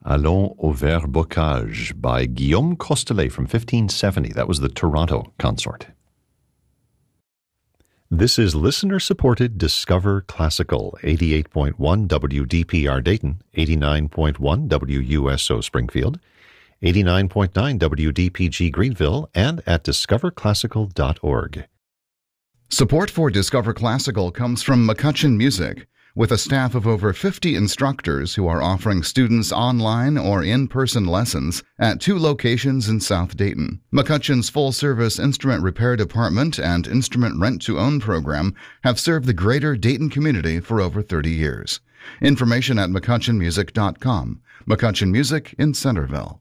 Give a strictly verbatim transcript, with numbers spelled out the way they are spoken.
Allons au Vert Bocage by Guillaume Costelet from fifteen seventy. That was the Toronto consort. This is listener-supported Discover Classical, eighty-eight point one W D P R Dayton, eighty-nine point one W U S O Springfield, eighty-nine point nine W D P G Greenville, and at discover classical dot org. Support for Discover Classical comes from McCutcheon Music, with a staff of over fifty instructors who are offering students online or in-person lessons at two locations in South Dayton. McCutcheon's full-service instrument repair department and instrument rent-to-own program have served the greater Dayton community for over thirty years. Information at mccutcheon music dot com. McCutcheon Music in Centerville.